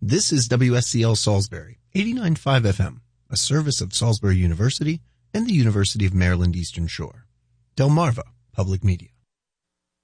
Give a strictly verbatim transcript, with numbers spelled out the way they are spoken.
This is W S C L Salisbury, eighty-nine point five F M, a service of Salisbury University and the University of Maryland Eastern Shore. Delmarva Public Media.